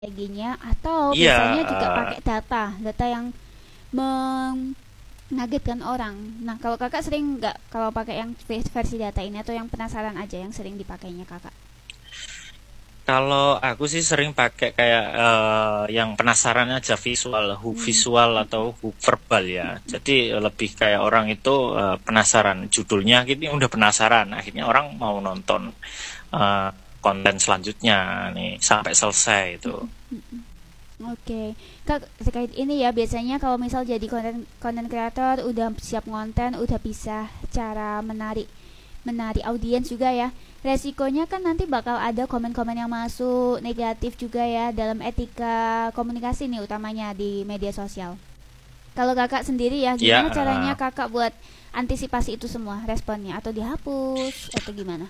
strateginya atau Iya, biasanya juga pakai data yang mengagetkan orang. Nah, kalau kakak sering nggak kalau pakai yang versi data ini atau yang penasaran aja yang sering dipakainya kakak? kalau aku sih sering pakai kayak yang penasaran aja visual, hook Hmm. visual atau hook verbal ya. Jadi lebih kayak orang itu penasaran judulnya gitu, udah penasaran, akhirnya orang mau nonton eh, konten selanjutnya nih sampai selesai itu. Oke, Kak, terkait ini ya, biasanya kalau misal jadi konten konten kreator udah siap konten, udah bisa cara menarik menarik audiens juga ya. Resikonya kan nanti bakal ada komen-komen yang masuk negatif juga ya dalam etika komunikasi nih utamanya di media sosial. Kalau kakak sendiri ya, Ya, gimana caranya kakak buat antisipasi itu semua responnya atau dihapus atau gimana?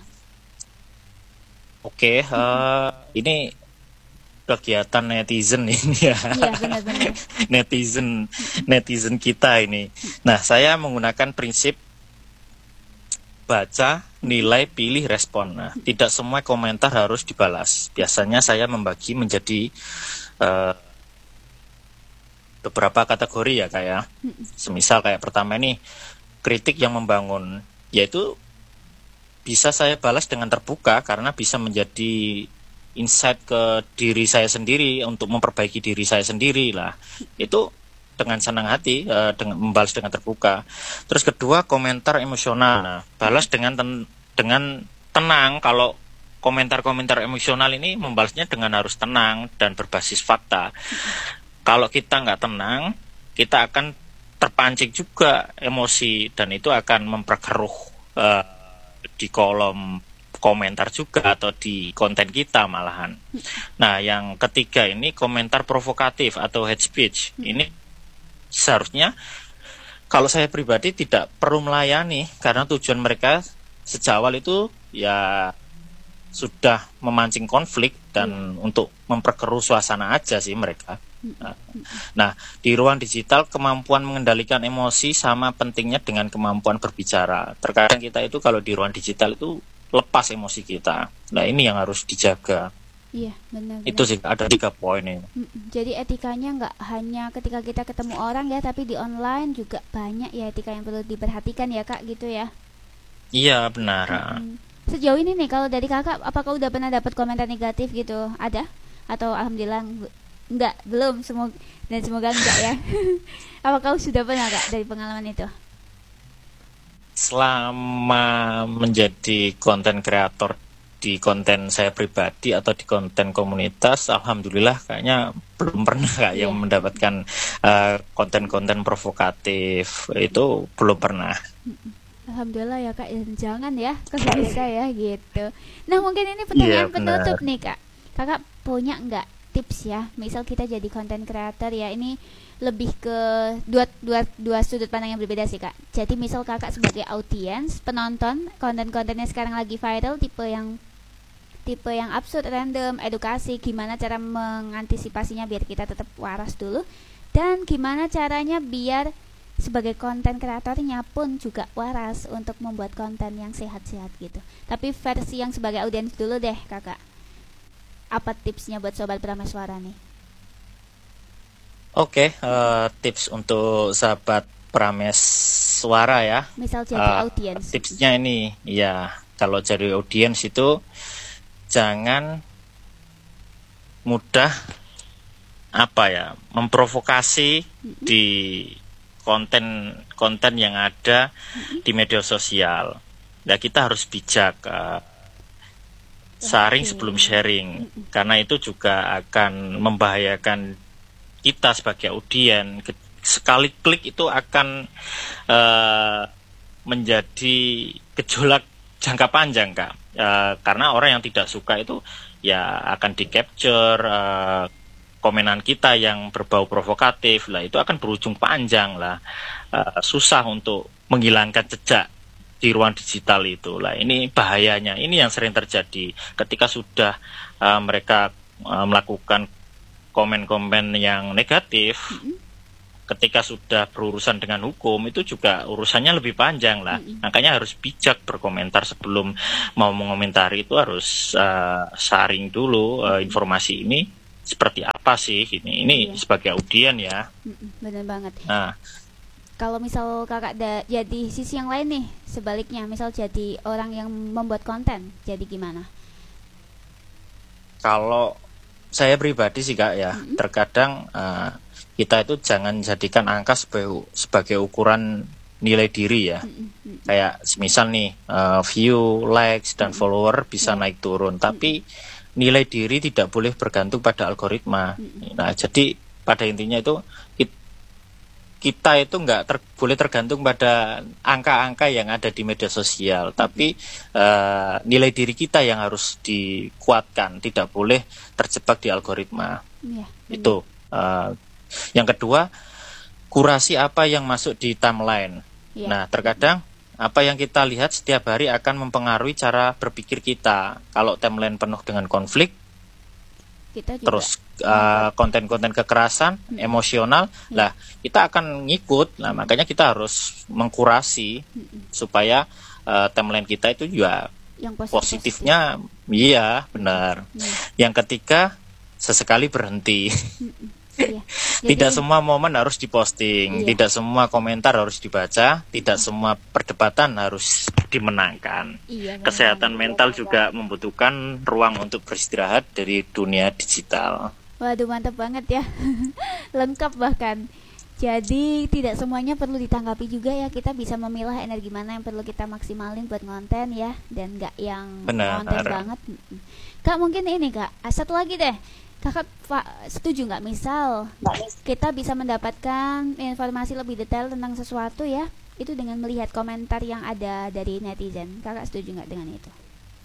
oke. Ini kegiatan netizen ini ya. Iya benar-benar. netizen netizen kita ini. Nah, saya menggunakan prinsip baca, nilai, pilih, respon. Nah, tidak semua komentar harus dibalas. Biasanya saya membagi menjadi eh, beberapa kategori ya kayak. Semisal kayak pertama ini kritik yang membangun, yaitu bisa saya balas dengan terbuka karena bisa menjadi insight ke diri saya sendiri untuk memperbaiki diri saya sendiri lah. Itu dengan senang hati dengan membalas dengan terbuka. Terus kedua komentar emosional. Nah, balas dengan tenang. Kalau komentar-komentar emosional ini membalasnya dengan harus tenang dan berbasis fakta. Kalau kita nggak tenang, kita akan terpancing juga emosi dan itu akan memperkeruh eh, di kolom komentar juga atau di konten kita malahan. Nah, yang ketiga ini komentar provokatif atau hate speech. Ini seharusnya kalau saya pribadi tidak perlu melayani karena tujuan mereka sejak awal itu ya sudah memancing konflik Iya. dan untuk memperkeruh suasana aja sih mereka. Nah, di ruang digital kemampuan mengendalikan emosi sama pentingnya dengan kemampuan berbicara. Terkadang kita itu kalau di ruang digital itu lepas emosi kita. Nah, ini yang harus dijaga. Iya, Itu benar-benar. sih ada 3 poin ini. Jadi etikanya nggak hanya ketika kita ketemu orang ya, tapi di online juga banyak ya etika yang perlu diperhatikan ya kak gitu ya. Iya, benar. Sejauh ini nih kalau dari kakak, apakah udah pernah dapat komentar negatif gitu? Ada? Atau alhamdulillah nggak, belum, semoga dan semoga enggak ya. Apakah sudah pernah kak dari pengalaman itu? Selama menjadi konten kreator di konten saya pribadi atau di konten komunitas, alhamdulillah kayaknya belum pernah kak yang Iya. mendapatkan konten-konten provokatif itu belum pernah. Alhamdulillah ya kak, jangan ya kalau bisa ya gitu. Nah mungkin ini Iya pertanyaan benar. penutup nih kak. Kakak punya nggak tips ya? Misal kita jadi konten creator ya, ini lebih ke dua sudut pandang yang berbeda sih kak. Jadi misal kakak sebagai audiens, penonton, konten-kontennya sekarang lagi viral, tipe yang absurd, random, edukasi, gimana cara mengantisipasinya biar kita tetap waras dulu, dan gimana caranya biar sebagai konten kreatornya pun juga waras untuk membuat konten yang sehat-sehat gitu. Tapi versi yang sebagai audiens dulu deh kakak. Apa tipsnya buat sobat Prameswara nih? Oke, tips untuk sahabat Prameswara ya. Misal jadi Eh, audiens. tipsnya ini, ya kalau jadi audiens itu jangan mudah apa ya memprovokasi di konten-konten yang ada di media sosial. Ya kita harus bijak saring Oke. sebelum sharing karena itu juga akan membahayakan kita sebagai audien. Sekali klik itu akan eh, menjadi gejolak jangka panjang kak. Karena orang yang tidak suka itu ya akan di capture komenan kita yang berbau provokatif lah itu akan berujung panjang lah. Susah untuk menghilangkan jejak di ruang digital itu lah. Ini bahayanya. Ini yang sering terjadi ketika sudah mereka melakukan komen-komen yang negatif. Ketika sudah berurusan dengan hukum itu juga urusannya lebih panjang lah. Makanya harus bijak berkomentar sebelum mau mengomentari itu harus saring dulu informasi ini seperti apa sih ini Iya. sebagai audien ya. Bener banget. Nah, Kalau misal kakak jadi sisi yang lain nih, sebaliknya, misal jadi orang yang membuat konten, jadi gimana? kalau saya pribadi sih Kak ya, terkadang kita itu jangan jadikan angka sebagai ukuran nilai diri ya. Kayak semisal nih view, likes dan follower bisa naik turun, tapi nilai diri tidak boleh bergantung pada algoritma. Nah, jadi pada intinya itu kita itu nggak boleh tergantung pada angka-angka yang ada di media sosial, tapi nilai diri kita yang harus dikuatkan, tidak boleh terjebak di algoritma. Iya, Itu yang kedua, kurasi apa yang masuk di timeline. Iya. Nah, terkadang apa yang kita lihat setiap hari akan mempengaruhi cara berpikir kita. Kalau timeline penuh dengan konflik, Kita juga terus konten-konten kekerasan, emosional, lah kita akan ngikut. Nah, makanya kita harus mengkurasi supaya timeline kita itu juga yang positifnya, iya benar. Yang ketiga, sesekali berhenti. Iya. Tidak semua momen harus diposting, tidak semua komentar harus dibaca, tidak semua perdebatan harus dimenangkan. Kesehatan mental juga membutuhkan ruang untuk beristirahat dari dunia digital. Waduh, mantap banget ya. Lengkap bahkan. Jadi tidak semuanya perlu ditanggapi juga ya. Kita bisa memilah energi mana yang perlu kita maksimalin buat konten ya, dan nggak yang konten banget. Kak, mungkin ini Kak, satu lagi deh. Kakak setuju nggak misal kita bisa mendapatkan informasi lebih detail tentang sesuatu ya, itu dengan melihat komentar yang ada dari netizen. Kakak setuju nggak dengan itu?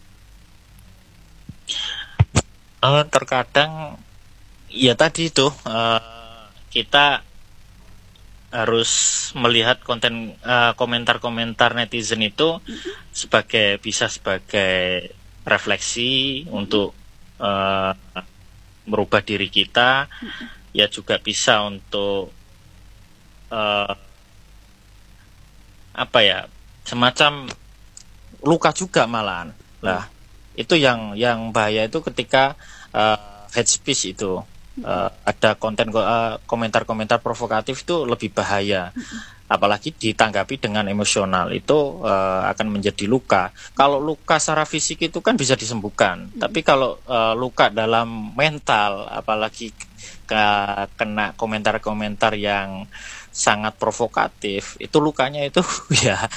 Terkadang ya tadi itu kita harus melihat konten komentar-komentar netizen itu bisa sebagai refleksi untuk merubah diri kita, ya juga bisa untuk apa ya, semacam luka juga malahan. Lah, itu yang bahaya itu ketika hate speech itu ada komentar-komentar provokatif itu lebih bahaya. Apalagi ditanggapi dengan emosional, itu akan menjadi luka. Kalau luka secara fisik itu kan bisa disembuhkan, tapi kalau luka dalam mental, apalagi kena komentar-komentar yang sangat provokatif, itu lukanya itu ya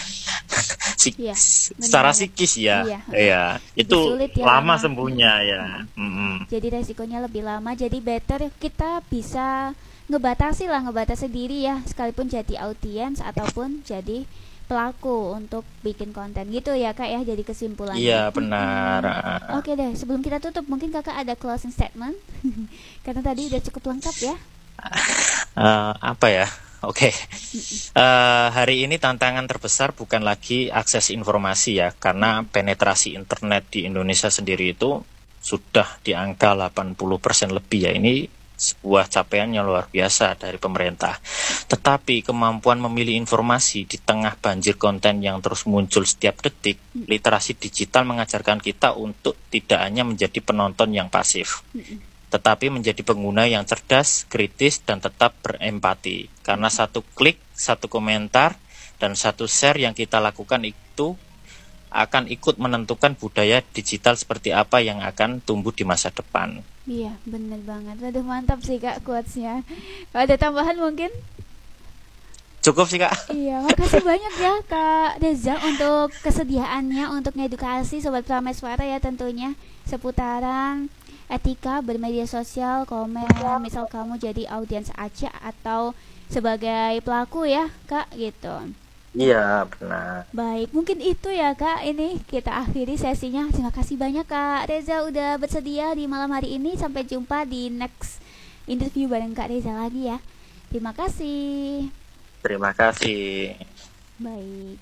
secara psikis ya, itu lama sembuhnya ya. Jadi resikonya lebih lama, jadi better kita bisa ngebatasi diri ya, sekalipun jadi audiens ataupun jadi pelaku untuk bikin konten gitu ya Kak ya, jadi kesimpulannya. Iya benar. Oke deh, sebelum kita tutup mungkin Kakak ada closing statement karena tadi udah cukup lengkap ya. Apa ya? Oke. Hari ini tantangan terbesar bukan lagi akses informasi ya, karena penetrasi internet di Indonesia sendiri itu sudah di angka 80% lebih ya. Ini sebuah capaian yang luar biasa dari pemerintah. Tetapi kemampuan memilih informasi di tengah banjir konten yang terus muncul setiap detik, literasi digital mengajarkan kita untuk tidak hanya menjadi penonton yang pasif, tetapi menjadi pengguna yang cerdas, kritis, dan tetap berempati. Karena satu klik, satu komentar, dan satu share yang kita lakukan itu akan ikut menentukan budaya digital seperti apa yang akan tumbuh di masa depan. Iya, bener banget. Waduh, mantap sih Kak quotes-nya. Ada tambahan mungkin? Cukup sih Kak. Iya, makasih banyak ya Kak Reza untuk kesediaannya untuk ngedukasi Sobat Prameswara ya, tentunya seputaran etika bermedia sosial, komen, misal kamu jadi audiens aja atau sebagai pelaku ya Kak, gitu. Iya benar. Baik, mungkin itu ya Kak, ini kita akhiri sesinya. Terima kasih banyak Kak Reza udah bersedia di malam hari ini. Sampai jumpa di next interview bareng Kak Reza lagi ya. Terima kasih. Terima kasih. Baik.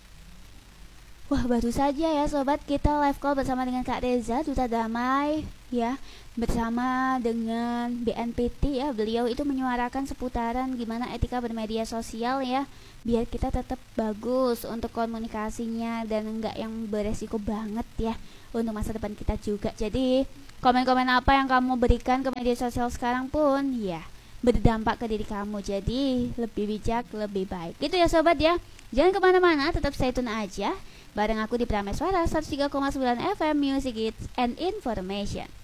Wah, baru saja ya sobat, kita live call bersama dengan Kak Reza, Duta Damai ya, bersama dengan BNPT ya. Beliau itu menyuarakan seputaran gimana etika bermedia sosial ya, biar kita tetap bagus untuk komunikasinya dan enggak yang beresiko banget ya untuk masa depan kita juga. Jadi komen-komen apa yang kamu berikan ke media sosial sekarang pun ya berdampak ke diri kamu. Jadi lebih bijak, lebih baik. Gitu ya sobat ya. Jangan kemana-mana, tetap stay tune aja bareng aku di Prameswara 103,9 FM Music Hits and Information.